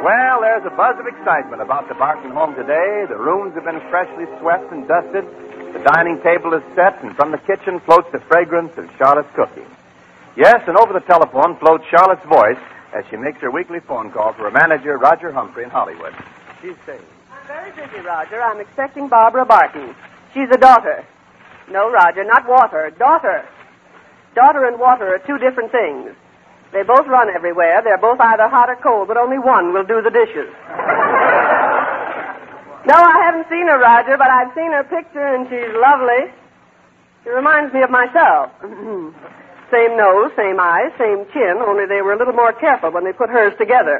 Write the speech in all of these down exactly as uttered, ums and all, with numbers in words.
Well, there's a buzz of excitement about the Barton home today. The rooms have been freshly swept and dusted. The dining table is set, and from the kitchen floats the fragrance of Charlotte's cooking. Yes, and over the telephone floats Charlotte's voice as she makes her weekly phone call to her manager, Roger Humphrey, in Hollywood. She's saying, I'm very busy, Roger. I'm expecting Barbara Barton. She's a daughter. No, Roger, not water. Daughter. Daughter and water are two different things. They both run everywhere. They're both either hot or cold, but only one will do the dishes. No, I haven't seen her, Roger, but I've seen her picture, and she's lovely. She reminds me of myself. Same nose, same eyes, same chin, only they were a little more careful when they put hers together.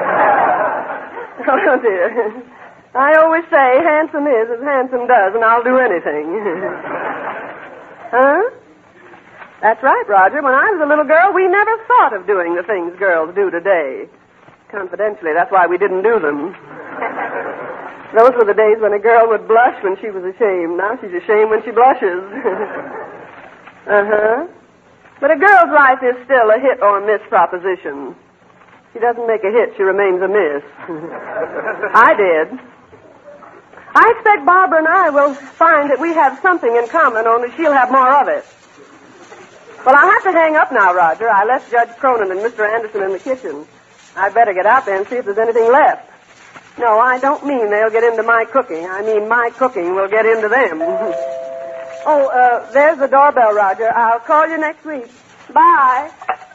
Oh, dear. I always say handsome is as handsome does, and I'll do anything. Huh? That's right, Roger. When I was a little girl, we never thought of doing the things girls do today. Confidentially, that's why we didn't do them. Those were the days when a girl would blush when she was ashamed. Now she's ashamed when she blushes. Uh-huh. But a girl's life is still a hit or miss proposition. She doesn't make a hit, she remains a miss. I did. I expect Barbara and I will find that we have something in common, only she'll have more of it. Well, I'll have to hang up now, Roger. I left Judge Cronin and Mister Anderson in the kitchen. I'd better get out there and see if there's anything left. No, I don't mean they'll get into my cooking. I mean my cooking will get into them. Oh, uh, there's the doorbell, Roger. I'll call you next week. Bye.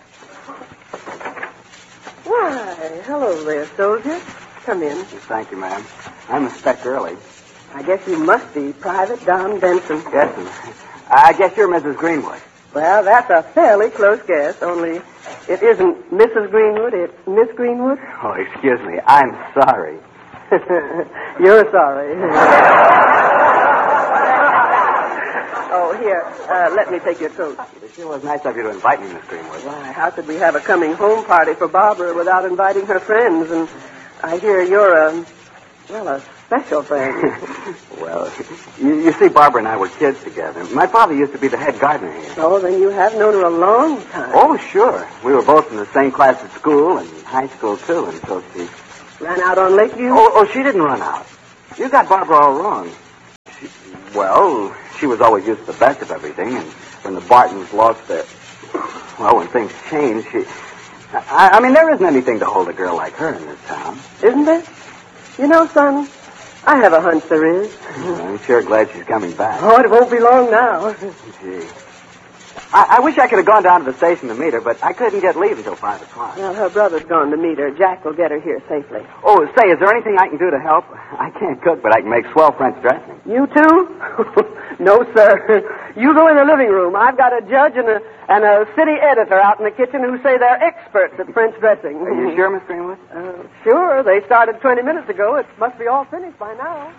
Why, hello there, soldier. Come in. Thank you, ma'am. I'm Inspector Early. I guess you must be Private Don Benson. Yes, ma'am. I guess you're Missus Greenwood. Well, that's a fairly close guess, only it isn't Missus Greenwood, it's Miss Greenwood. Oh, excuse me. I'm sorry. You're sorry. Oh, here, uh, let me take your coat. It sure was nice of you to invite me, Miss Greenwood. Why, how could we have a coming home party for Barbara without inviting her friends? And I hear you're a, well, a special friend. Well, you, you see, Barbara and I were kids together. My father used to be the head gardener here. Oh, then you have known her a long time. Oh, sure. We were both in the same class at school and high school, too, until she... Ran out on Lakeview? Oh, oh, she didn't run out. You got Barbara all wrong. She, well, she was always used to the best of everything, and when the Bartons lost their... Well, when things changed, she... I, I mean, there isn't anything to hold a girl like her in this town. Isn't there? You know, son, I have a hunch there is. Well, I'm sure glad she's coming back. Oh, it won't be long now. Gee. I, I wish I could have gone down to the station to meet her, but I couldn't get leave until five o'clock. Well, her brother's gone to meet her. Jack will get her here safely. Oh, say, is there anything I can do to help? I can't cook, but I can make swell French dressing. You too? No, sir. You go in the living room. I've got a judge and a, and a city editor out in the kitchen who say they're experts at French dressing. Are you sure, Miss Greenwood? Uh, sure. They started twenty minutes ago. It must be all finished by now.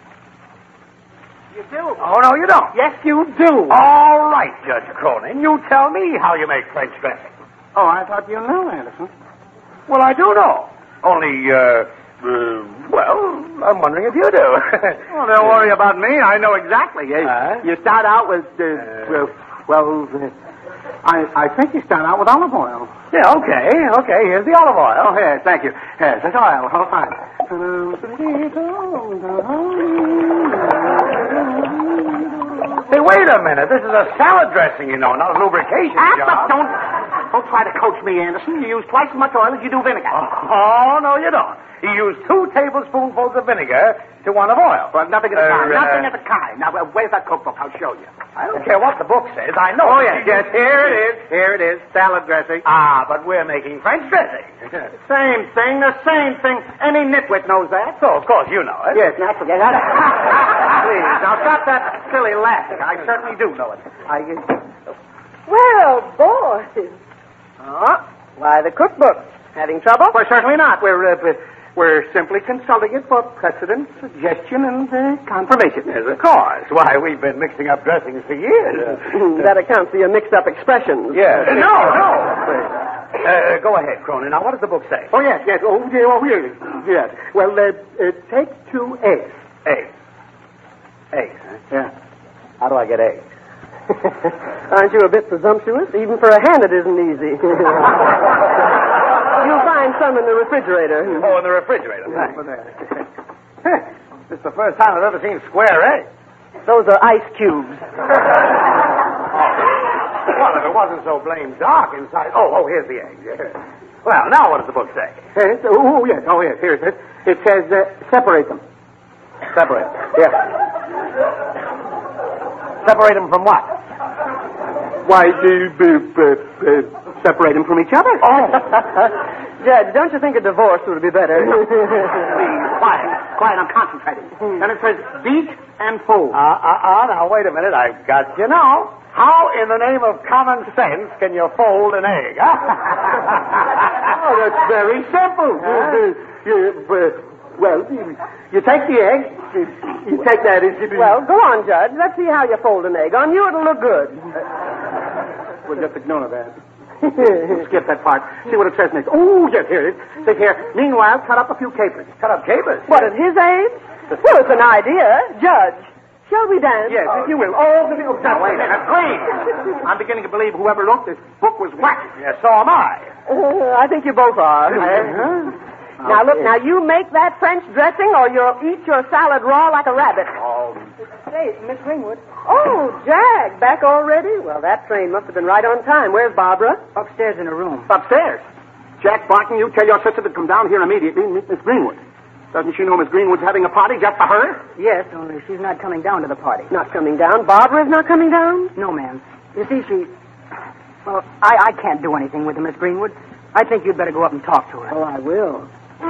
You do? Oh, no, you don't. Yes, you do. All right, Judge Cronin. You tell me how you make French dressing. Oh, I thought you knew, Anderson. Well, I do know. Only, uh, uh well, I'm wondering if you do. Well, don't worry about me. I know exactly. You, Uh? you start out with, uh, uh, well, uh, I, I think you start out with olive oil. Yeah, okay, okay. Here's the olive oil. Oh, yes, thank you. Yes, that's oil. Oh, fine. Hey, wait a minute. This is a salad dressing, you know, not a lubrication Ah, job. but don't, don't try to coach me, Anderson. You use twice as much oil as you do vinegar. Oh, no, you don't. You use two tablespoonfuls of vinegar to one of oil. Well, nothing of the Uh, kind. uh, Nothing of the kind. Now, uh, where's that cookbook? I'll show you. I don't care what the book says. I know. Oh, yes, yes. Here it is. Here it is. Salad dressing. Ah, but we're making French dressing. Same thing. The same thing. Any nitwit knows that. So, of course, you know it. Yes, now forget that. Please, now stop that silly laughing. I certainly do know it. I. Uh, Well, boys. Oh, why, the cookbook. Having trouble? well, certainly not. We're uh, we're simply consulting it for precedent, suggestion, and uh, confirmation. Yes, of course. Why, we've been mixing up dressings for years. That accounts for your mixed-up expressions. Yes. No, no. Uh, go ahead, Cronin. Now, what does the book say? Oh yes, yes. Oh, yeah, oh yes, yes. Well, uh, uh, take two eggs. Eggs. Eggs, huh? Yeah. How do I get eggs? Aren't you a bit presumptuous? Even for a hen, it isn't easy. You'll find find some in the refrigerator. Oh, in the refrigerator. Thanks. This is the first time I've ever seen square eggs. Those are ice cubes. Well, if it wasn't so blamed dark inside. Oh, oh, here's the egg. Well, now what does the book say? Yes. Oh, yes. Oh, yes. Here it is. It says uh, separate them. Separate. Yes. Separate them from what? Why, uh, uh, uh, separate them from each other. Oh. Judge, don't you think a divorce would be better? Please, quiet. Quiet, I'm concentrating. And it says beat and fold. Uh, uh, uh, now, wait a minute. I've got you now. How in the name of common sense can you fold an egg, huh? Oh, that's very simple. Huh? You, you, uh, well, you, you take the egg, you, you take that into the... Well, go on, Judge. Let's see how you fold an egg. On you, it'll look good. We'll just ignore that. Skip that part. See what it says next. Oh, yes, here it is. See here. Meanwhile, cut up a few capers. Cut up capers? What, at his age? Well, it's an idea. Judge, shall we dance? Yes, if you will. Oh, the oh, Now, wait a minute. Please. I'm beginning to believe whoever wrote this book was whacked. Yes, so am I. Uh, I think you both are. Uh-huh. Now, look, now you make that French dressing or you'll eat your salad raw like a rabbit. Oh. Hey, Miss Greenwood. Oh, Jack, back already? Well, that train must have been right on time. Where's Barbara? Upstairs in her room. Upstairs? Jack Barton, you tell your sister to come down here immediately and meet Miss Greenwood. Doesn't she know Miss Greenwood's having a party just for her? Yes, only she's not coming down to the party. Not coming down. Barbara's not coming down? No, ma'am. You see, she... Well, I, I can't do anything with her, Miss Greenwood. I think you'd better go up and talk to her. Oh, I will.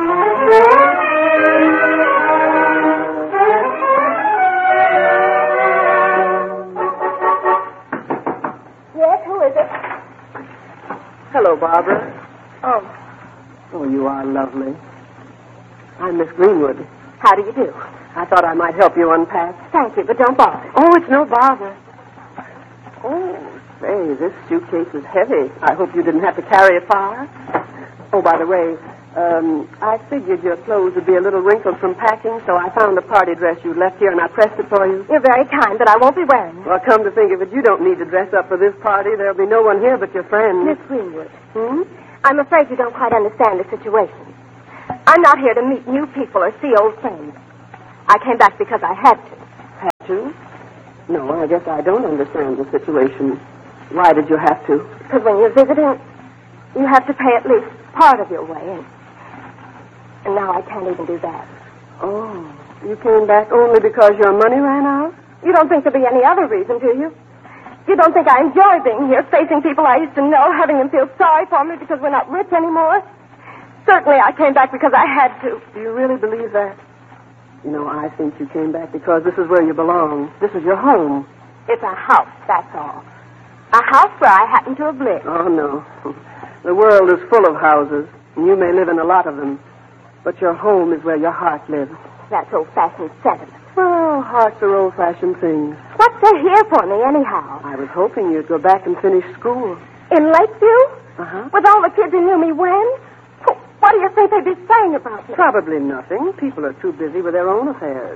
Yes, who is it? Hello, Barbara. Oh, Oh, you are lovely. I'm Miss Greenwood. how do you do? I thought I might help you unpack. Thank you, but don't bother. Oh, it's no bother. Oh, say, this suitcase is heavy. I hope you didn't have to carry it far. Oh, by the way, um, I figured your clothes would be a little wrinkled from packing, so I found a party dress you left here and I pressed it for you. You're very kind, but I won't be wearing it. Well, come to think of it, you don't need to dress up for this party. There'll be no one here but your friends. Miss Greenwood, Hmm? I'm afraid you don't quite understand the situation. I'm not here to meet new people or see old friends. I came back because I had to. Had to? No, I guess I don't understand the situation. Why did you have to? Because when you're visiting, you have to pay at least part of your way, and, and now I can't even do that. Oh, you came back only because your money ran out? You don't think there'll be any other reason, do you? You don't think I enjoy being here, facing people I used to know, having them feel sorry for me because we're not rich anymore? Certainly I came back because I had to. Do you really believe that? You know, I think you came back because this is where you belong. This is your home. It's a house, that's all. A house where I happen to have lived. Oh, no. The world is full of houses, and you may live in a lot of them. But your home is where your heart lives. That's old-fashioned sentiment. Oh, hearts are old-fashioned things. What's there here for me, anyhow? I was hoping you'd go back and finish school. In Lakeview? Uh-huh. With all the kids who knew me when? What do you think they'd be saying about me? Probably nothing. People are too busy with their own affairs.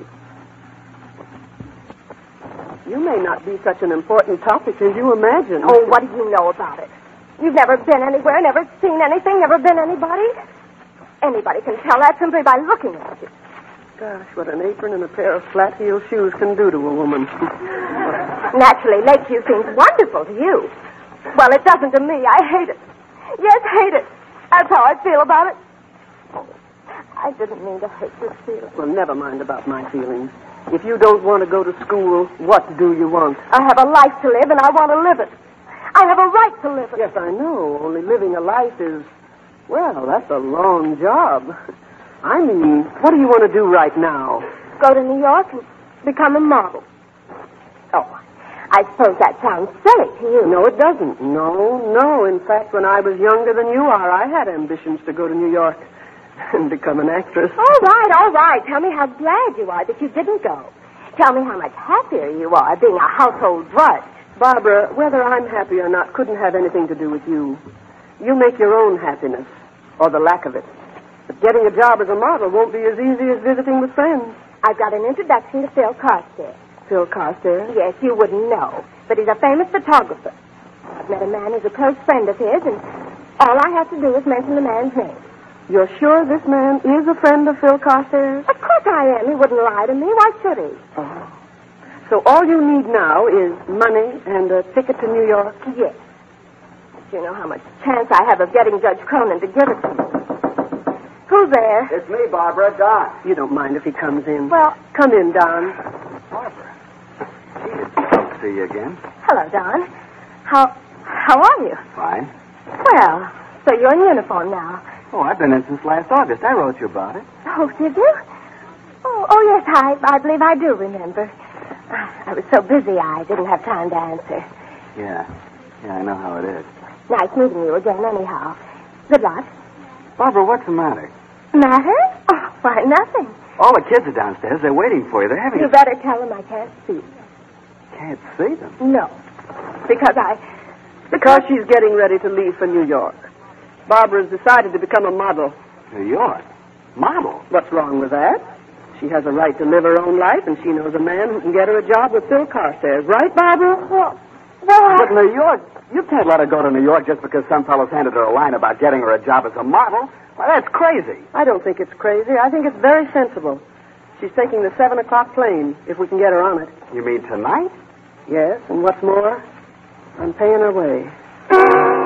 You may not be such an important topic as you imagine. Oh, what do you know about it? You've never been anywhere, never seen anything, never been anybody? Anybody can tell that simply by looking at you. Gosh, what an apron and a pair of flat-heel shoes can do to a woman. Naturally, Lakeview seems wonderful to you. Well, it doesn't to me. I hate it. Yes, hate it. That's how I feel about it. I didn't mean to hate this feeling. Well, never mind about my feelings. If you don't want to go to school, what do you want? I have a life to live, and I want to live it. I have a right to live it. Yes, I know. Only living a life is, well, that's a long job. I mean, what do you want to do right now? Go to New York and become a model. Oh, I suppose that sounds silly to you. No, it doesn't. No, no. In fact, when I was younger than you are, I had ambitions to go to New York and become an actress. All right, all right. Tell me how glad you are that you didn't go. Tell me how much happier you are being a household drudge. Barbara, whether I'm happy or not couldn't have anything to do with you. You make your own happiness, or the lack of it. But getting a job as a model won't be as easy as visiting with friends. I've got an introduction to Phil Carstairs. Phil Carstairs? Yes, you wouldn't know, but he's a famous photographer. I've met a man who's a close friend of his, and all I have to do is mention the man's name. You're sure this man is a friend of Phil Carstairs? Of course I am. He wouldn't lie to me. Why should he? Oh. So all you need now is money and a ticket to New York? Yes. Do you know how much chance I have of getting Judge Cronin to give it to me? Who's there? It's me, Barbara. Don. You don't mind if he comes in? Well, come in, Don. Barbara. Gee, it's good to see you again. Hello, Don. How how are you? Fine. Well, so you're in uniform now. Oh, I've been in since last August. I wrote you about it. Oh, did you? Oh, oh yes, I, I believe I do remember. I was so busy I didn't have time to answer. Yeah. Yeah, I know how it is. Nice meeting you again, anyhow. Good luck. Barbara, what's the matter? Matter? Oh, why, nothing. All the kids are downstairs. They're waiting for you. They're having... You better tell them I can't speak. Can't see them? No. Because I... Because she's getting ready to leave for New York. Barbara's decided to become a model. New York? Model? What's wrong with that? She has a right to live her own life, and she knows a man who can get her a job with Phil Carstairs. Right, Barbara? Well, well... But New York... You can't let her go to New York just because some fellow's handed her a line about getting her a job as a model. Why, that's crazy. I don't think it's crazy. I think it's very sensible. She's taking the seven o'clock plane, if we can get her on it. You mean tonight? Yes, and what's more, I'm paying her way.